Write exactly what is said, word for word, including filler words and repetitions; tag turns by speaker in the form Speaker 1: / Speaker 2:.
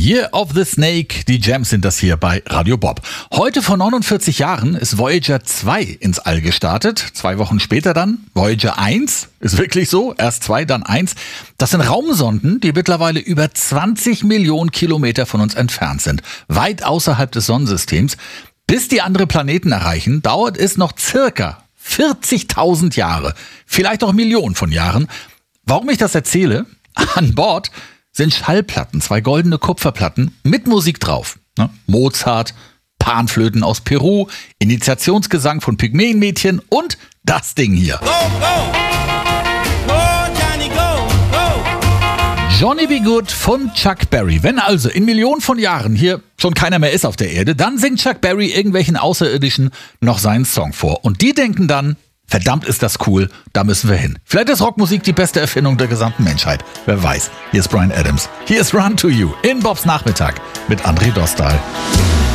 Speaker 1: Year of the Snake, die Jams sind das hier bei Radio Bob. Heute vor neunundvierzig Jahren ist Voyager zwei ins All gestartet. Zwei Wochen später dann Voyager eins. Ist wirklich so, erst zwei, dann eins. Das sind Raumsonden, die mittlerweile über zwanzig Millionen Kilometer von uns entfernt sind. Weit außerhalb des Sonnensystems. Bis die andere Planeten erreichen, dauert es noch circa vierzigtausend Jahre. Vielleicht auch Millionen von Jahren. Warum ich das erzähle? An Bord sind Schallplatten, zwei goldene Kupferplatten mit Musik drauf. Ne? Mozart, Panflöten aus Peru, Initiationsgesang von Pygmäenmädchen und das Ding hier.
Speaker 2: Go, go. Go, Johnny, go, go.
Speaker 1: Johnny B. Good von Chuck Berry. Wenn also in Millionen von Jahren hier schon keiner mehr ist auf der Erde, dann singt Chuck Berry irgendwelchen Außerirdischen noch seinen Song vor. Und die denken dann, verdammt ist das cool, da müssen wir hin. Vielleicht ist Rockmusik die beste Erfindung der gesamten Menschheit. Wer weiß. Hier ist Bryan Adams. Hier ist Run to You in Bobs Nachmittag mit André Dostal.